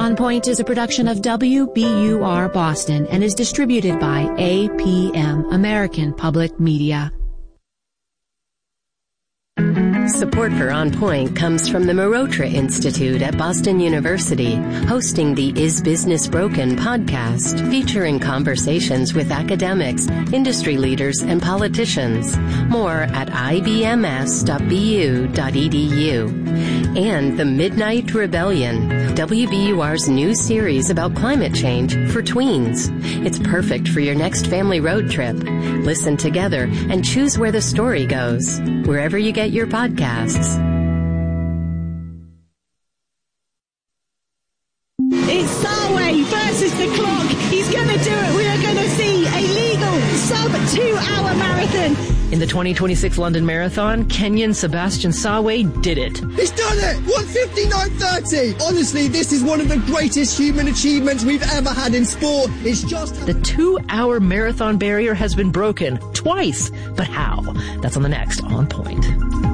On Point is a production of WBUR Boston and is distributed by APM, American Public Media. Support for On Point comes from the Marotra Institute at Boston University, hosting the Is Business Broken podcast, featuring conversations with academics, industry leaders, and politicians. More at ibms.bu.edu. And The Midnight Rebellion, WBUR's new series about climate change for tweens. It's perfect for your next family road trip. Listen together and choose where the story goes, wherever you get your podcasts. It's Sarway versus the clock. He's going to do it. We are going to see a legal sub-2-hour marathon. In the 2026 London Marathon, Kenyan Sebastian Sarway did it. He's done it! 1:59.30! Honestly, this is one of the greatest human achievements we've ever had in sport. It's just... The 2-hour marathon barrier has been broken twice. But how? That's on the next On Point.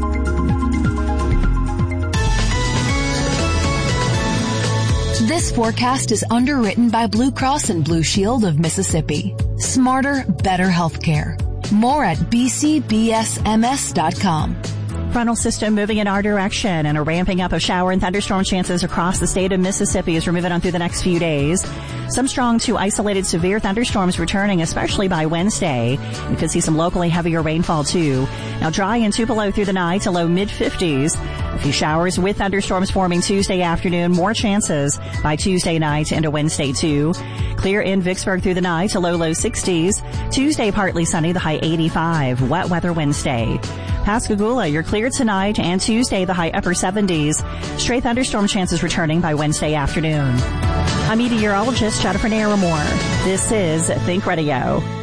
This forecast is underwritten by Blue Cross and Blue Shield of Mississippi. Smarter, better healthcare. More at bcbsms.com. Frontal system moving in our direction and a ramping up of shower and thunderstorm chances across the state of Mississippi as we're moving on through the next few days. Some strong to isolated severe thunderstorms returning, especially by Wednesday. We could see some locally heavier rainfall too. Now dry in Tupelo through the night to low mid-50s. A few showers with thunderstorms forming Tuesday afternoon. More chances by Tuesday night into Wednesday too. Clear in Vicksburg through the night to low 60s. Tuesday partly sunny, the high 85. Wet weather Wednesday. Pascagoula, you're clear tonight and Tuesday, the high upper 70s. Stray thunderstorm chances returning by Wednesday afternoon. I'm meteorologist Jennifer Naramore. This is Think Radio.